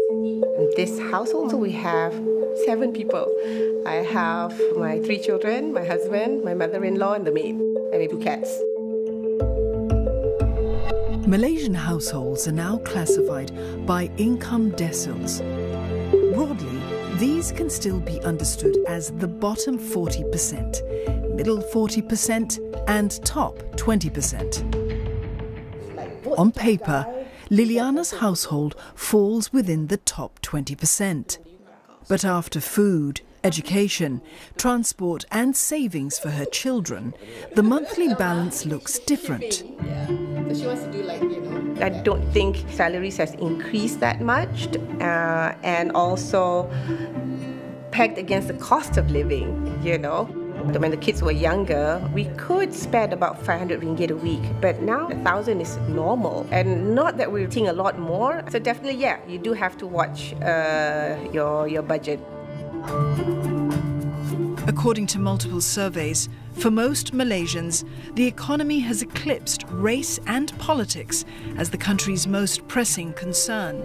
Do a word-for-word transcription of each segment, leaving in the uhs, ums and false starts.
In this household, we have seven people. I have my three children, my husband, my mother-in-law, and the maid, and maybe two cats. Malaysian households are now classified by income deciles. Broadly, these can still be understood as the bottom forty percent, middle forty percent, and top twenty percent. On paper, Liliana's household falls within the top twenty percent. But after food, education, transport and savings for her children, the monthly balance looks different. I don't think salaries has increased that much, uh, and also pegged against the cost of living, you know. When the kids were younger, we could spend about five hundred ringgit a week, but now one thousand is normal. And not that we're seeing a lot more, so definitely, yeah, you do have to watch uh, your, your budget. According to multiple surveys, for most Malaysians, the economy has eclipsed race and politics as the country's most pressing concern.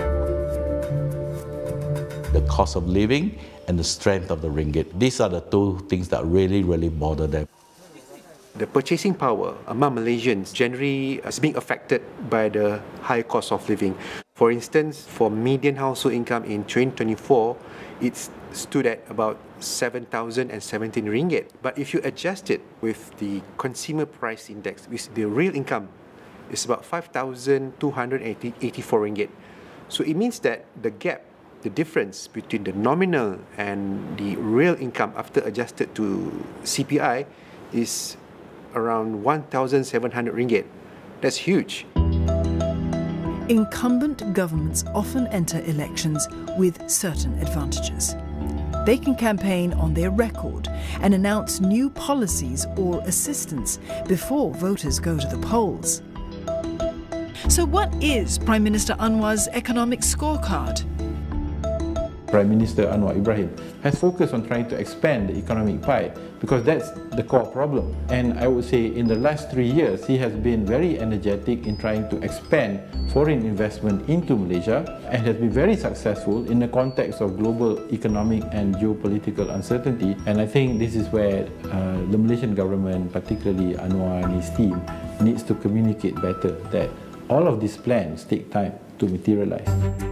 The cost of living and the strength of the ringgit. These are the two things that really, really bother them. The purchasing power among Malaysians generally is being affected by the high cost of living. For instance, for median household income in twenty twenty-four, it stood at about seven thousand seventeen ringgit. But if you adjust it with the consumer price index, which the real income is about five thousand two hundred eighty-four ringgit. So it means that the gap, the difference between the nominal and the real income after adjusted to C P I is around one thousand seven hundred ringgit. That's huge. Incumbent governments often enter elections with certain advantages. They can campaign on their record and announce new policies or assistance before voters go to the polls. So what is Prime Minister Anwar's economic scorecard? Prime Minister Anwar Ibrahim has focused on trying to expand the economic pie because that's the core problem. And I would say in the last three years, he has been very energetic in trying to expand foreign investment into Malaysia and has been very successful in the context of global economic and geopolitical uncertainty. And I think this is where uh, the Malaysian government, particularly Anwar and his team, needs to communicate better that all of these plans take time to materialize.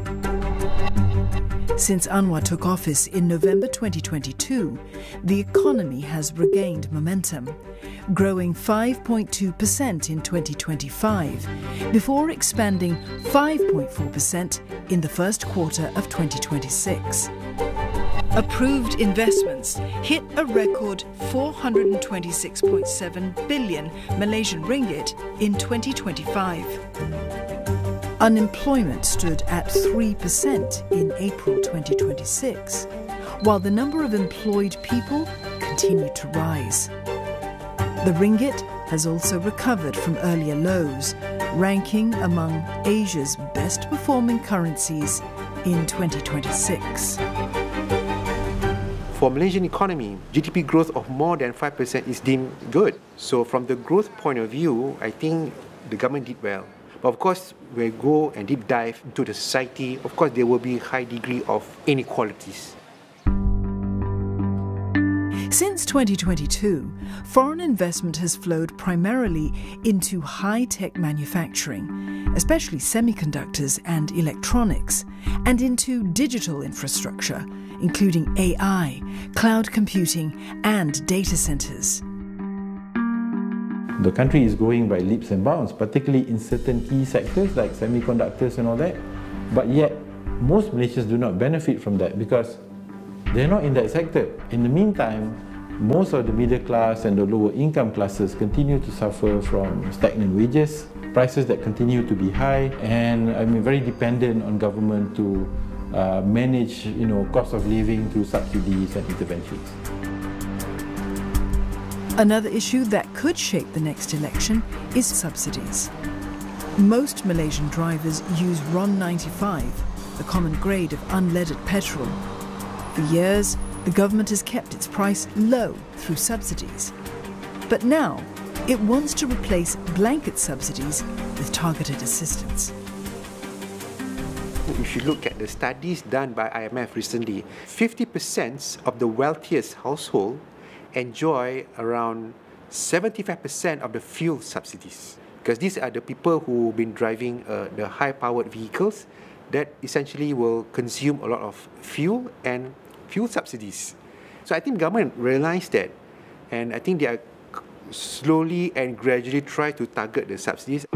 Since Anwar took office in November twenty twenty-two, the economy has regained momentum, growing five point two percent in twenty twenty-five, before expanding five point four percent in the first quarter of twenty twenty-six. Approved investments hit a record four hundred twenty-six point seven billion Malaysian ringgit in twenty twenty-five. Unemployment stood at three percent in April twenty twenty-six, while the number of employed people continued to rise. The ringgit has also recovered from earlier lows, ranking among Asia's best performing currencies in twenty twenty-six. For Malaysian economy, G D P growth of more than five percent is deemed good. So from the growth point of view, I think the government did well. But of course, when we go and deep dive into the society, of course there will be a high degree of inequalities. Since twenty twenty-two, foreign investment has flowed primarily into high-tech manufacturing, especially semiconductors and electronics, and into digital infrastructure, including A I, cloud computing, and data centers. The country is growing by leaps and bounds, particularly in certain key sectors like semiconductors and all that. But yet, most Malaysians do not benefit from that because they're not in that sector. In the meantime, most of the middle class and the lower income classes continue to suffer from stagnant wages, prices that continue to be high, and I mean very dependent on government to uh, manage, you know, cost of living through subsidies and interventions. Another issue that could shape the next election is subsidies. Most Malaysian drivers use RON ninety-five, the common grade of unleaded petrol. For years, the government has kept its price low through subsidies. But now, it wants to replace blanket subsidies with targeted assistance. If you look at the studies done by I M F recently, fifty percent of the wealthiest household enjoy around seventy-five percent of the fuel subsidies. Because these are the people who've been driving uh, the high-powered vehicles that essentially will consume a lot of fuel and fuel subsidies. So I think government realised that, and I think they are slowly and gradually try to target the subsidies.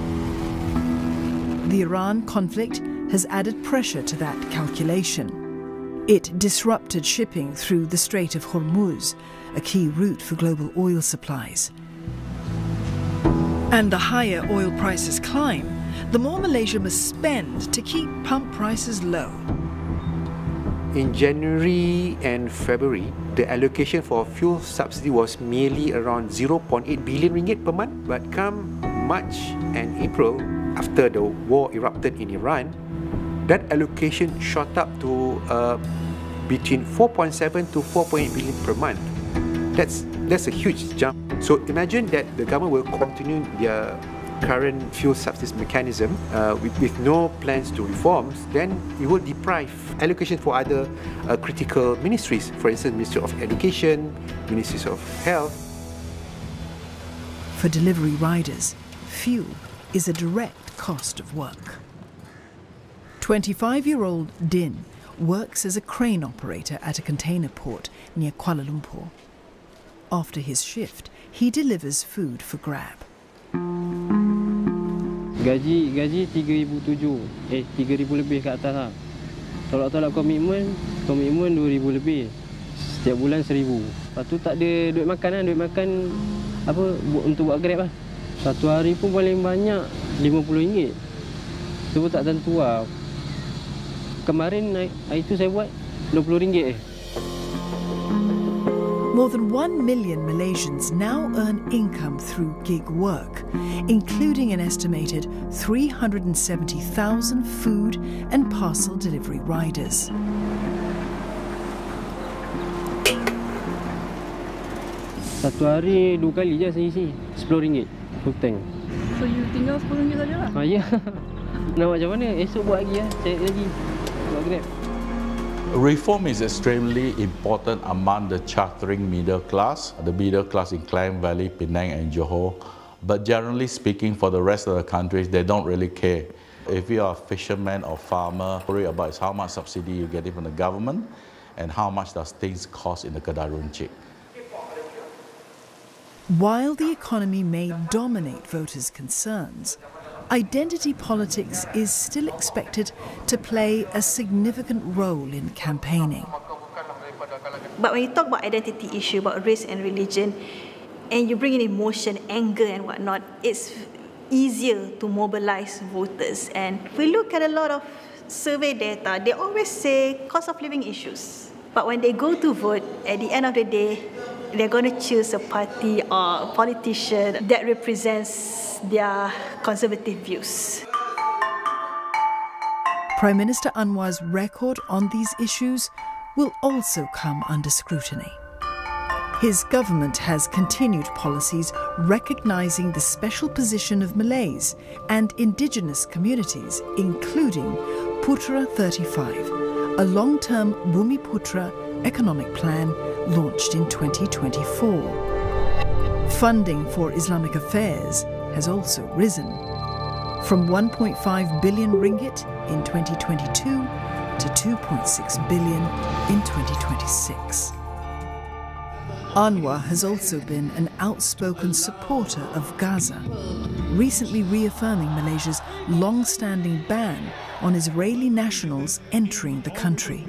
The Iran conflict has added pressure to that calculation. It disrupted shipping through the Strait of Hormuz, a key route for global oil supplies. And the higher oil prices climb, the more Malaysia must spend to keep pump prices low. In January and February, the allocation for fuel subsidy was merely around zero point eight billion ringgit per month. But come March and April, after the war erupted in Iran, that allocation shot up to uh, between four point seven to four point eight billion per month. That's that's a huge jump. So imagine that the government will continue their current fuel subsidy mechanism uh, with, with no plans to reforms, then it will deprive allocation for other uh, critical ministries, for instance, Ministry of Education, Ministries of Health. For delivery riders, fuel is a direct cost of work. twenty-five-year-old Din works as a crane operator at a container port near Kuala Lumpur. After his shift, he delivers food for Grab. Gaji gaji tiga ribu tujuh, eh tiga ribu lebih ke atas lah. Tolak-tolak komitmen, komitmen dua ribu lebih. Setiap bulan seribu. Lepas tu tak ada duit makan lah, duit makan apa untuk buat Grab lah. Satu hari pun paling banyak lima puluh ringgit. Itu pun tak tentu lah. Kemarin hari tu saya buat enam puluh ringgit eh. More than one million Malaysians now earn income through gig work, including an estimated three hundred seventy thousand food and parcel delivery riders. Satu hari dua kali je saya isi, sepuluh ringgit full tank. So you tinggal sepuluh ringgit saja lah? Ha, ya. Nak macam mana? Esok buat lagi lah, cari lagi. Buat Grab. Reform is extremely important among the chartering middle class, the middle class in Klang Valley, Penang and Johor. But generally speaking, for the rest of the countries, they don't really care. If you are a fisherman or farmer, worry about is how much subsidy you get from the government and how much does things cost in the Kedai Runcit. While the economy may dominate voters' concerns, identity politics is still expected to play a significant role in campaigning. But when you talk about identity issue, about race and religion, and you bring in emotion, anger and whatnot, it's easier to mobilize voters. And if we look at a lot of survey data, they always say cost of living issues. But when they go to vote, at the end of the day, they're going to choose a party or a politician that represents their conservative views. Prime Minister Anwar's record on these issues will also come under scrutiny. His government has continued policies recognising the special position of Malays and indigenous communities, including Putra thirty-five, a long-term Bumiputra economic plan launched in twenty twenty-four. Funding for Islamic affairs has also risen from one point five billion ringgit in twenty twenty-two to two point six billion in twenty twenty-six. Anwar has also been an outspoken supporter of Gaza, recently reaffirming Malaysia's long-standing ban on Israeli nationals entering the country.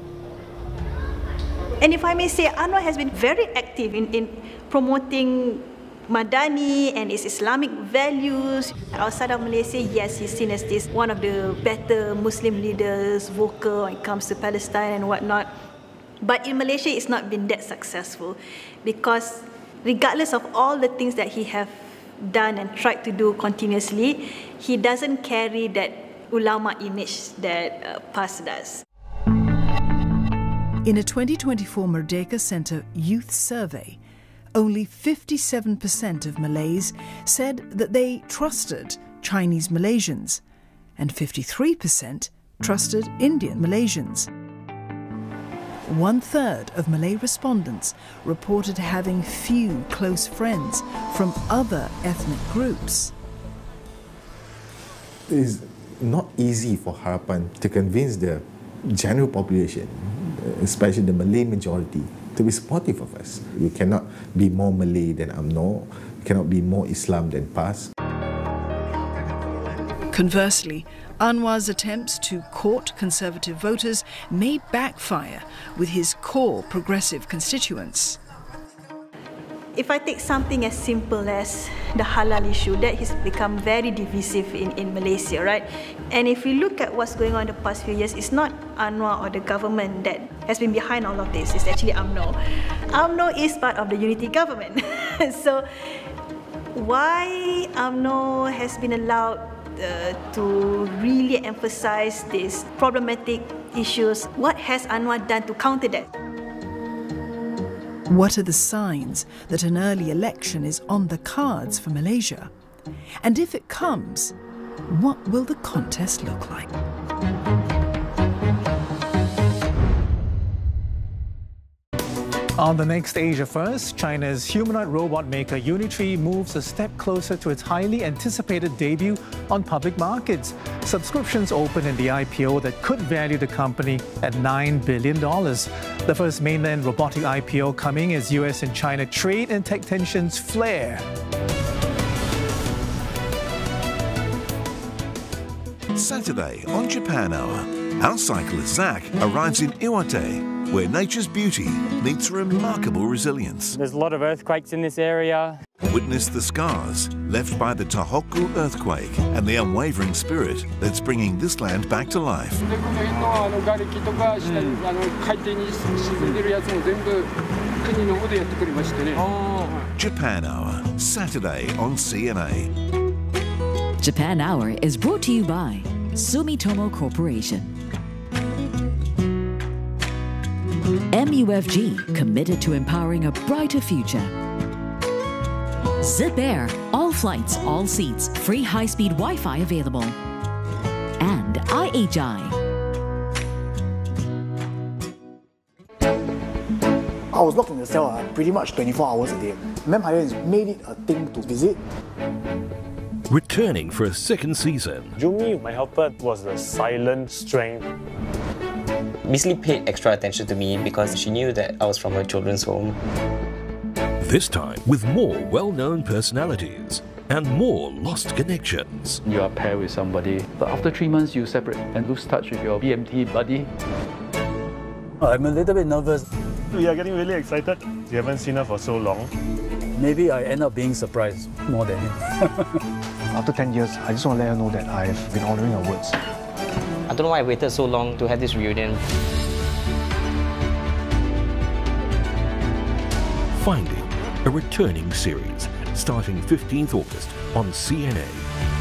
And if I may say, Anwar has been very active in, in promoting Madani and its Islamic values. Outside of Malaysia, yes, he's seen as this one of the better Muslim leaders, vocal when it comes to Palestine and whatnot. But in Malaysia, it's not been that successful because regardless of all the things that he have done and tried to do continuously, he doesn't carry that ulama image that uh, PAS does. In a twenty twenty-four Merdeka Centre youth survey, only fifty-seven percent of Malays said that they trusted Chinese Malaysians, and fifty-three percent trusted Indian Malaysians. One-third of Malay respondents reported having few close friends from other ethnic groups. It is not easy for Harapan to convince the general population, especially the Malay majority, to be supportive of us. We cannot be more Malay than U M N O, we cannot be more Islam than P A S. Conversely, Anwar's attempts to court conservative voters may backfire with his core progressive constituents. If I take something as simple as the halal issue, that has become very divisive in, in Malaysia, right? And if we look at what's going on in the past few years, it's not Anwar or the government that has been behind all of this, it's actually U M N O. U M N O is part of the unity government. So why U M N O has been allowed uh, to really emphasize these problematic issues? What has Anwar done to counter that? What are the signs that an early election is on the cards for Malaysia? And if it comes, what will the contest look like? On the next Asia First, China's humanoid robot maker Unitree moves a step closer to its highly anticipated debut on public markets. Subscriptions open in the I P O that could value the company at nine billion dollars. The first mainland robotic I P O coming as U S and China trade and tech tensions flare. Saturday on Japan Hour, our cyclist Zach arrives in Iwate, where nature's beauty meets remarkable resilience. There's a lot of earthquakes in this area. Witness the scars left by the Tohoku earthquake and the unwavering spirit that's bringing this land back to life. Japan Hour, Saturday on C N A. Japan Hour is brought to you by Sumitomo Corporation. M U F G, committed to empowering a brighter future. Zip Air, all flights, all seats, free high-speed Wi-Fi available. And I H I. I was locked in the cell uh, pretty much twenty-four hours a day. Vampire has made it a thing to visit. Returning for a second season. Jumi, my helper, was the silent strength. Miss Lee paid extra attention to me because she knew that I was from a children's home. This time with more well-known personalities and more lost connections. You are paired with somebody, but after three months you separate and lose touch with your B M T buddy. I'm a little bit nervous. We are getting really excited. We haven't seen her for so long. Maybe I end up being surprised more than him. After ten years, I just want to let her know that I've been honouring her words. I don't know why I waited so long to have this reunion. Finding, a returning series, starting fifteenth August on C N A.